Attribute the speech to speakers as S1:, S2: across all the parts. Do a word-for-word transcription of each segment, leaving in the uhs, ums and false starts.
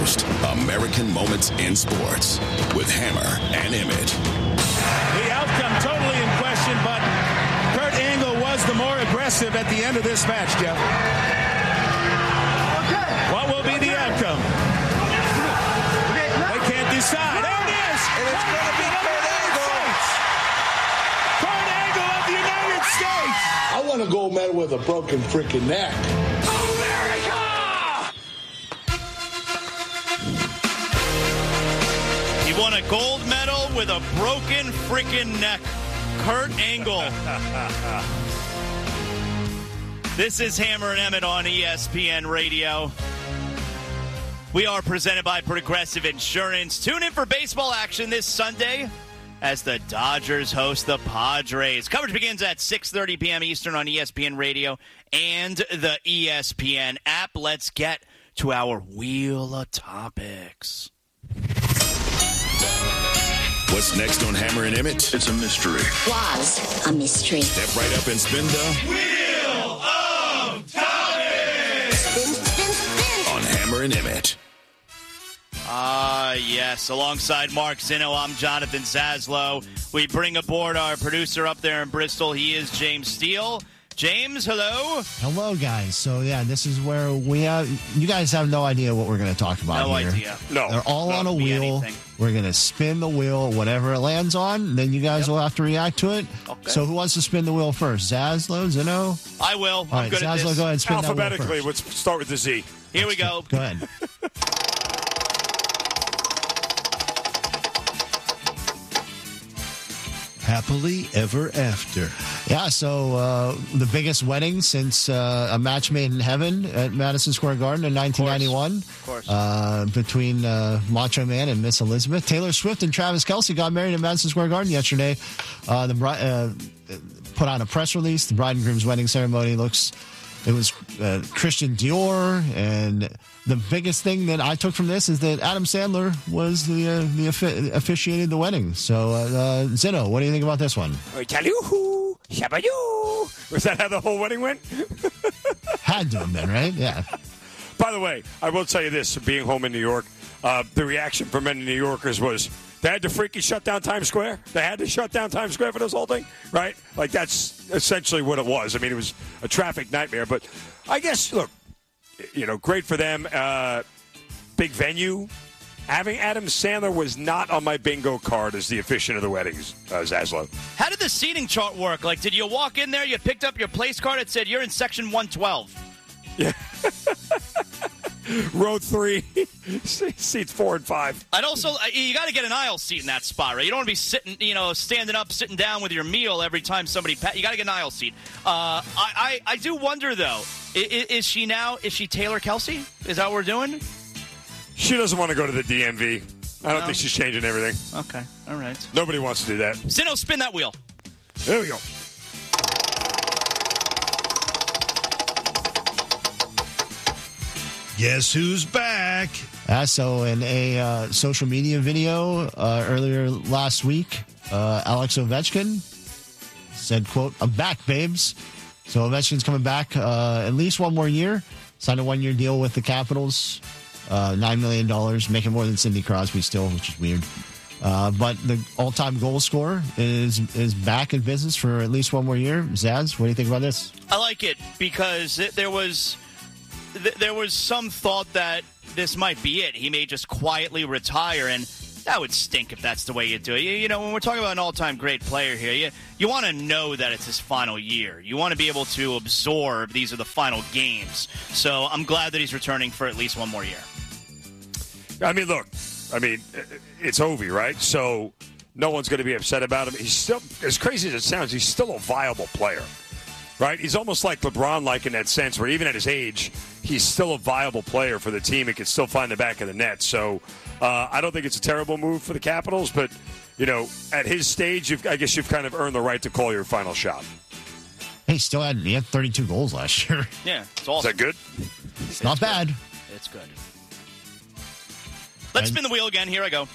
S1: Coast, American Moments in Sports with Hammer and Emmett.
S2: The outcome totally in question, but Kurt Angle was the more aggressive at the end of this match, Jeff. What will be the outcome? They can't decide. There it is!
S3: And it's going to be Kurt Angle.
S2: Kurt Angle of the United States!
S4: I want a gold medal with a broken freaking neck.
S2: America!
S5: He won a gold medal with a broken freaking neck. Kurt Angle. This is Hammer and Emmett on E S P N Radio. We are presented by Progressive Insurance. Tune in for baseball action this Sunday as the Dodgers host the Padres. Coverage begins at six thirty p.m. Eastern on E S P N Radio and the E S P N app. Let's get to our Wheel of Topics.
S1: What's next on Hammer and Emmett?
S6: It's a mystery.
S7: Was a mystery.
S1: Step right up and spin the
S2: Wheel of Topics!
S7: Spin, spin, spin.
S1: on Hammer and Emmett.
S5: Ah, uh, yes. Alongside Mark Zinno, I'm Jonathan Zaslow. We bring aboard our producer up there in Bristol. He is James Steele. James, hello.
S8: Hello, guys. So, yeah, this is where we have – you guys have no idea what we're going to talk about
S5: no
S8: here.
S5: No idea.
S3: No.
S8: They're all on a wheel.
S5: Anything.
S8: We're going to spin the wheel. Whatever it lands on, then you guys yep. will have to react to it.
S5: Okay.
S8: So who wants to spin the wheel first? Zaslow, Zinno?
S5: I will.
S8: All
S5: I'm
S8: right,
S5: good
S8: Zaslow,
S5: at this.
S8: go ahead and spin that wheel
S3: Alphabetically,
S8: first.
S3: let's start with the Z.
S5: Here we go.
S8: Go ahead.
S6: Happily ever after.
S8: Yeah, so uh, the biggest wedding since uh, a match made in heaven at Madison Square Garden in nineteen ninety-one.
S5: Of course.
S8: Uh, between uh, Macho Man and Miss Elizabeth. Taylor Swift and Travis Kelce got married in Madison Square Garden yesterday. Uh, the bride uh, put on a press release. The bride and groom's wedding ceremony looks... It was uh, Christian Dior, and the biggest thing that I took from this is that Adam Sandler was the uh, the offi- officiated the wedding. So, uh, uh, Zinno, what do you think about this one?
S3: Was that how the whole wedding went?
S8: Had to have been, right? Yeah.
S3: By the way, I will tell you this, being home in New York, uh, the reaction from many New Yorkers was, they had to freaky shut down Times Square? They had to shut down Times Square for this whole thing? Right? Like, that's essentially what it was. I mean, it was a traffic nightmare. But I guess, look, you know, great for them. Uh, big venue. Having Adam Sandler was not on my bingo card as the officiant of the weddings, uh, Zaslow.
S5: How did the seating chart work? Like, did you walk in there, you picked up your place card, it said you're in section one twelve?
S3: Yeah. Row three, seats four and five.
S5: And also, you got to get an aisle seat in that spot, right? You don't want to be sitting, you know, standing up, sitting down with your meal every time somebody. Pa- you got to get an aisle seat. Uh, I, I, I do wonder though, is, is she now? Is she Taylor Kelce? Is that what we're doing?
S3: She doesn't want to go to the D M V. I don't
S5: no.
S3: think she's changing everything.
S5: Okay, all right.
S3: Nobody wants to do that.
S5: Zinno, spin that wheel.
S3: There we go.
S6: Guess who's back?
S8: Uh, so in a uh, social media video uh, earlier last week, uh, Alex Ovechkin said, quote, "I'm back, babes." So Ovechkin's coming back uh, at least one more year. Signed a one-year deal with the Capitals, uh, nine million dollars, making more than Sidney Crosby still, which is weird. Uh, but the all-time goal scorer is is back in business for at least one more year. Zaz, what do you think about this?
S5: I like it because it, there was th- there was some thought that this might be it. He may just quietly retire, and that would stink if that's the way you do it. You, you know, when we're talking about an all-time great player here, you, you want to know that it's his final year. You want to be able to absorb these are the final games. So I'm glad that he's returning for at least one more year.
S3: I mean, look, I mean, it's Ovi, right? So no one's going to be upset about him. He's still, as crazy as it sounds, he's still a viable player, right? He's almost like LeBron-like in that sense, where even at his age, he's still a viable player for the team. He can still find the back of the net. So uh, I don't think it's a terrible move for the Capitals, but, you know, at his stage, you've, I guess you've kind of earned the right to call your final shot.
S8: He still had he had thirty-two goals last year.
S5: Yeah, it's awesome.
S3: Is that good?
S8: It's,
S5: it's
S8: not
S5: good.
S8: bad.
S5: It's good. Let's spin the wheel again. Here I go.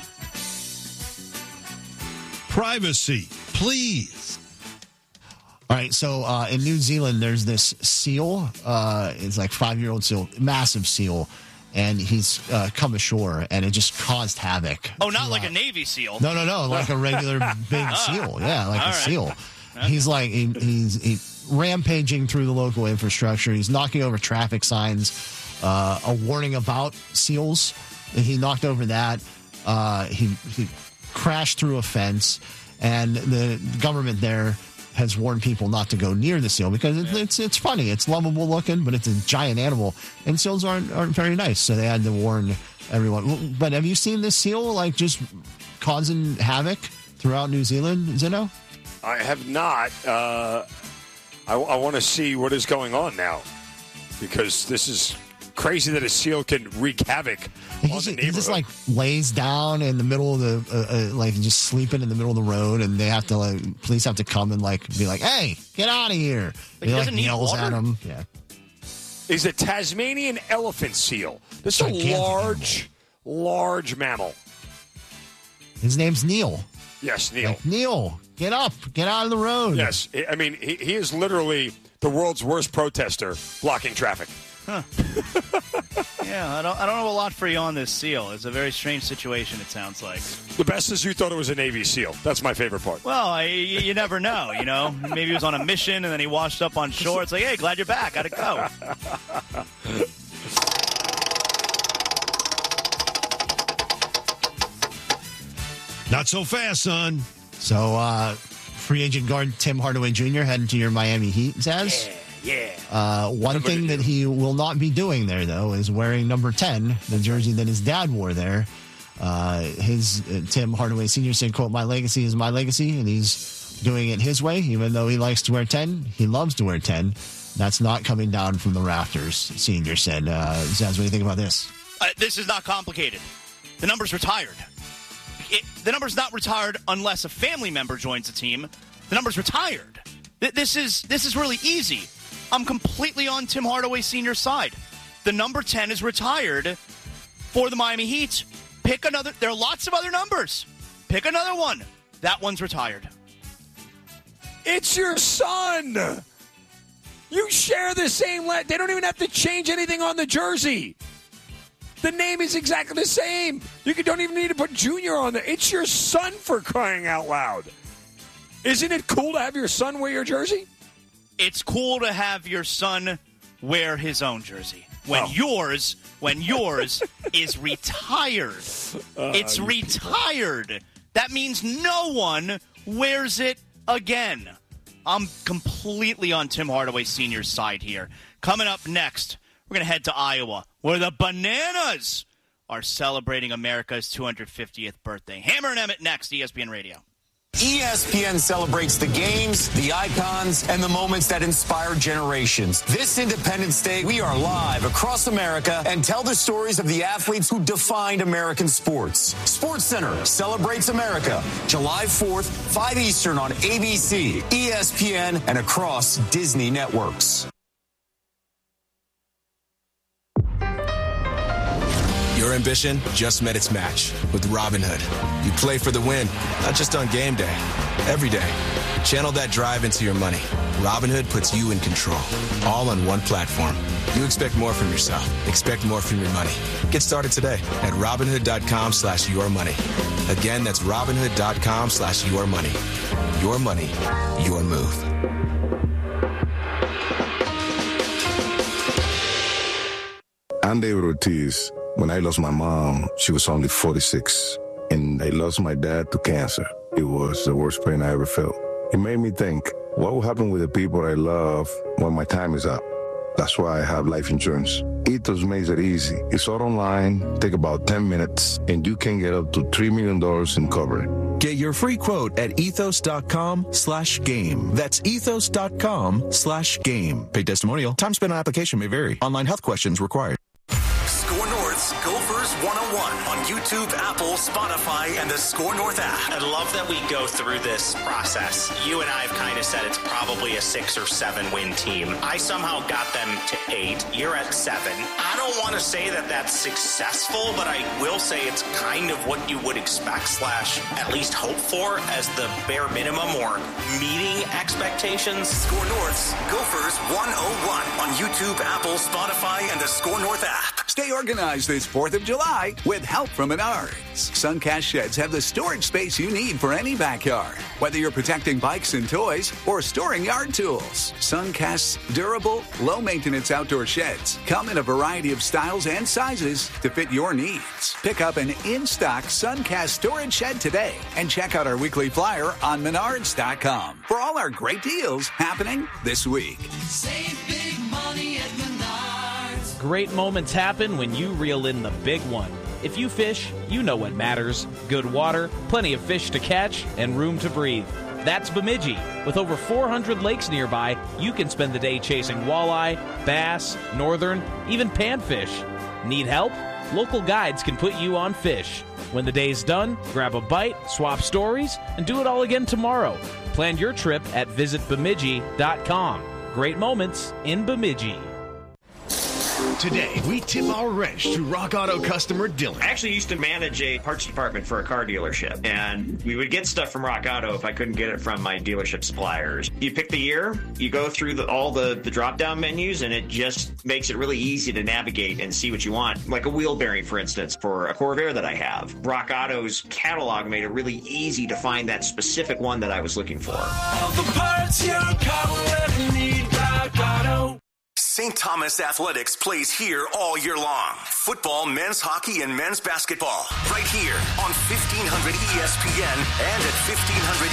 S6: Privacy, please.
S8: All right, so uh, in New Zealand, there's this seal. Uh, it's like five-year-old seal, massive seal, and he's uh, come ashore, and it just caused havoc.
S5: Oh, not like a Navy SEAL.
S8: No, no, no, like a regular big seal. Yeah, like
S5: All
S8: a
S5: right.
S8: seal.
S5: Okay.
S8: He's like he, he's he, rampaging through the local infrastructure. He's knocking over traffic signs, uh, a warning about seals. He knocked over that. Uh, he he crashed through a fence, and the government there has warned people not to go near the seal because it, it's it's funny. It's lovable looking, but it's a giant animal, and seals aren't aren't very nice. So they had to warn everyone. But have you seen this seal like just causing havoc throughout New Zealand, Zeno?
S3: I have not. Uh, I, I want to see what is going on now because this is crazy that a seal can wreak havoc
S8: He
S3: on
S8: just,
S3: the
S8: he
S3: neighborhood.
S8: just like lays down in the middle of the uh, uh, like just sleeping in the middle of the road, and they have to like police have to come and like be like, "Hey, get out of here!"
S5: Like,
S8: he
S5: he
S8: like
S5: doesn't need
S8: yells
S5: water?
S8: at him. Yeah,
S3: is a Tasmanian elephant seal. This is a
S8: Gigantic
S3: large, large mammal.
S8: his name's Neil.
S3: Yes, Neil.
S8: Like, Neil, get up, get out of the road.
S3: Yes, I mean he, he is literally the world's worst protester, blocking traffic.
S5: Yeah, I don't, I don't know a lot for you on this seal. It's a very strange situation, it sounds like.
S3: The best is you thought it was a Navy SEAL. That's my favorite part.
S5: Well, I, you, you never know, you know? Maybe he was on a mission and then he washed up on shore. It's like, hey, glad you're back. Gotta go.
S6: Not so fast, son.
S8: So, uh, free agent guard Tim Hardaway Junior heading to your Miami Heat, Zaz.
S3: Yeah.
S8: Uh, one
S3: Number
S8: thing
S3: two.
S8: that he will not be doing there, though, is wearing number ten, the jersey that his dad wore there. Uh, his uh, Tim Hardaway Senior said, quote, "My legacy is my legacy," and he's doing it his way. Even though he likes to wear ten, he loves to wear ten. That's not coming down from the rafters, Senior said. Uh, Zaz, what do you think about this?
S5: Uh, this is not complicated. The number's retired. It, the number's not retired unless a family member joins the team. The number's retired. Th- this is this is really easy. I'm completely on Tim Hardaway Senior's side. The number ten is retired for the Miami Heat. Pick another. There are lots of other numbers. Pick another one. That one's retired.
S3: It's your son. You share the same. Le- they don't even have to change anything on the jersey. The name is exactly the same. You don't even need to put Junior on there. It's your son, for crying out loud. Isn't it cool to have your son wear your jersey?
S5: It's cool to have your son wear his own jersey. When
S3: Oh.
S5: yours, when yours is retired. It's retired. That means no one wears it again. I'm completely on Tim Hardaway Senior's side here. Coming up next, we're going to head to Iowa, where the Bananas are celebrating America's two hundred fiftieth birthday. Hammer and Emmett next, E S P N Radio.
S9: E S P N celebrates the games, the icons, and the moments that inspire generations. This Independence Day, we are live across America and tell the stories of the athletes who defined American sports. Sports Center celebrates America, July fourth, five Eastern on A B C, E S P N, and across Disney networks.
S10: Your ambition just met its match with Robinhood. You play for the win, not just on game day, every day. Channel that drive into your money. Robinhood puts you in control, all on one platform. You expect more from yourself. Expect more from your money. Get started today at Robinhood.com slash your money. Again, that's Robinhood.com slash your money. Your money, your move.
S11: I'm David Ortiz. When I lost my mom, she was only forty-six. And I lost my dad to cancer. It was the worst pain I ever felt. It made me think, what will happen with the people I love when my time is up? That's why I have life insurance. Ethos makes it easy. It's all online, take about ten minutes, and you can get up to three million dollars in coverage.
S12: Get your free quote at ethos.com slash game. That's ethos.com slash game. Paid testimonial. Time spent on application may vary. Online health questions required.
S13: Score North's Gophers one oh one on YouTube, Apple, Spotify, and the Score North app.
S14: I love that we go through this process. You and I have kind of said it's probably a six or seven win team. I somehow got them to eight. You're at seven. I don't want to say that that's successful, but I will say it's kind of what you would expect slash at least hope for as the bare minimum or meeting expectations.
S13: Score North's Gophers one oh one on YouTube, Apple, Spotify, and the Score North app.
S15: Stay organized this fourth of July with help from Menards. Suncast sheds have the storage space you need for any backyard. Whether you're protecting bikes and toys or storing yard tools, Suncast's durable, low-maintenance outdoor sheds come in a variety of styles and sizes to fit your needs. Pick up an in-stock Suncast storage shed today and check out our weekly flyer on Menards dot com for all our great deals happening this week.
S16: Save big money at Menards.
S17: Great moments happen when you reel in the big one. If you fish, you know what matters. Good water, plenty of fish to catch, and room to breathe. That's Bemidji. With over four hundred lakes nearby, you can spend the day chasing walleye, bass, northern, even panfish. Need help? Local guides can put you on fish. When the day's done, grab a bite, swap stories, and do it all again tomorrow. Plan your trip at visit bemidji dot com. Great moments in Bemidji.
S6: Today, we tip our wrench to Rock Auto customer Dylan.
S18: I actually used to manage a parts department for a car dealership, and we would get stuff from Rock Auto if I couldn't get it from my dealership suppliers. You pick the year, you go through the, all the, the drop-down menus, and it just makes it really easy to navigate and see what you want. Like a wheel bearing, for instance, for a Corvair that I have. Rock Auto's catalog made it really easy to find that specific one that I was looking for.
S16: All the parts your car will ever need, Rock Auto.
S13: Saint Thomas Athletics plays here all year long. Football, men's hockey, and men's basketball. Right here on fifteen hundred E S P N and at fifteen hundred